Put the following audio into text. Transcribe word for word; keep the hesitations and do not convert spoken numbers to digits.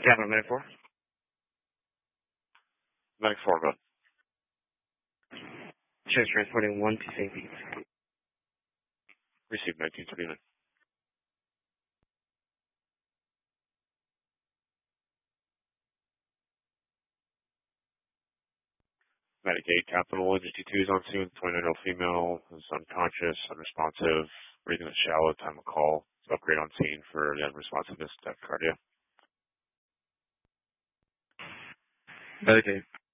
Yeah, I'm Medic four. Medic four, go. Just transporting one to Saint Pete. Received nineteen twenty-nine. Medic eight, Capital One, G T two is on scene, twenty-nine-year-old female, is unconscious, unresponsive, breathing is shallow, time of call, upgrade on scene for the unresponsiveness, tachycardia. Medic eight.